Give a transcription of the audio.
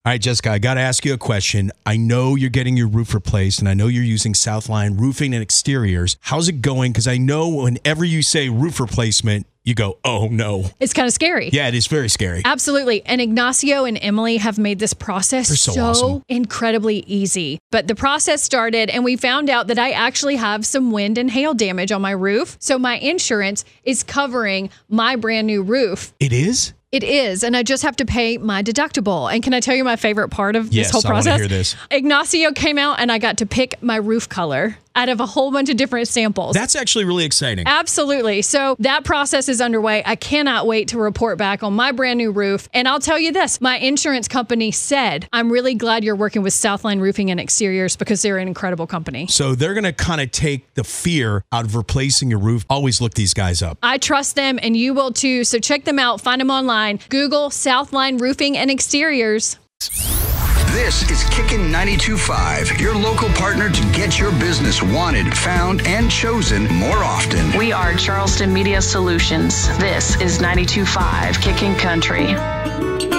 All right, Jessica, I got to ask you a question. I know you're getting your roof replaced, and I know you're using Southline Roofing and Exteriors. How's it going? Because I know whenever you say roof replacement, you go, oh, no. It's kind of scary. Yeah, it is very scary. Absolutely. And Ignacio and Emily have made this process so awesome. Incredibly easy. But the process started, and we found out that I actually have some wind and hail damage on my roof. So my insurance is covering my brand new roof. It is? It is, and I just have to pay my deductible. And can I tell you my favorite part of this whole process? Yes, I want to hear this. Ignacio came out, and I got to pick my roof color out of a whole bunch of different samples. That's actually really exciting. Absolutely. So that process is underway. I cannot wait to report back on my brand new roof. And I'll tell you this, my insurance company said, I'm really glad you're working with Southline Roofing and Exteriors because they're an incredible company. So they're going to kind of take the fear out of replacing your roof. Always look these guys up. I trust them, and you will too. So check them out. Find them online. Google Southline Roofing and Exteriors. This is Kickin' 92.5, your local partner to get your business wanted, found, and chosen more often. We are Charleston Media Solutions. This is 92.5 Kicking Country.